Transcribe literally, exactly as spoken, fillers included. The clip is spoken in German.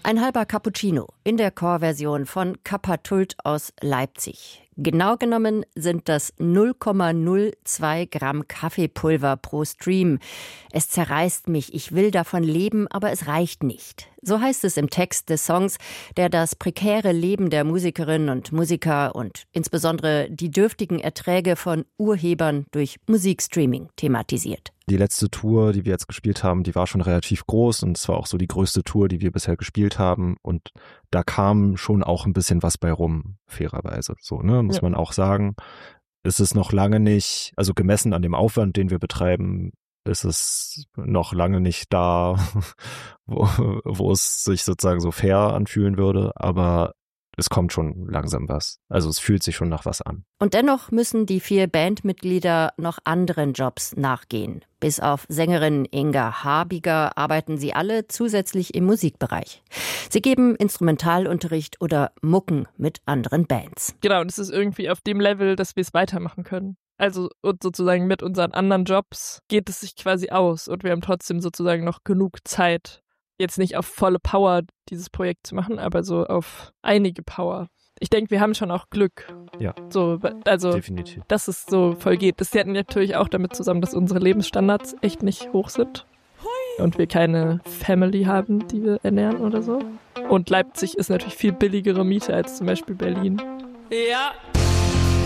Ein halber Cappuccino in der Chorversion von Kappa-Tult aus Leipzig. Genau genommen sind das null Komma null zwei Gramm Kaffeepulver pro Stream. Es zerreißt mich, ich will davon leben, aber es reicht nicht. So heißt es im Text des Songs, der das prekäre Leben der Musikerinnen und Musiker und insbesondere die dürftigen Erträge von Urhebern durch Musikstreaming thematisiert. Die letzte Tour, die wir jetzt gespielt haben, die war schon relativ groß und es war auch so die größte Tour, die wir bisher gespielt haben, und da kam schon auch ein bisschen was bei rum, fairerweise, so, ne, muss ja. man auch sagen. Es ist noch lange nicht, also gemessen an dem Aufwand, den wir betreiben, ist es noch lange nicht da, wo, wo es sich sozusagen so fair anfühlen würde, aber es kommt schon langsam was. Also es fühlt sich schon nach was an. Und dennoch müssen die vier Bandmitglieder noch anderen Jobs nachgehen. Bis auf Sängerin Inga Habiger arbeiten sie alle zusätzlich im Musikbereich. Sie geben Instrumentalunterricht oder mucken mit anderen Bands. Genau, und es ist irgendwie auf dem Level, dass wir es weitermachen können. Also und sozusagen mit unseren anderen Jobs geht es sich quasi aus und wir haben trotzdem sozusagen noch genug Zeit, jetzt nicht auf volle Power dieses Projekt zu machen, aber so auf einige Power. Ich denke, wir haben schon auch Glück. Ja, so, also, definitiv. Dass es so voll geht. Das hängt natürlich auch damit zusammen, dass unsere Lebensstandards echt nicht hoch sind und wir keine Family haben, die wir ernähren oder so. Und Leipzig ist natürlich viel billigere Miete als zum Beispiel Berlin. Ja.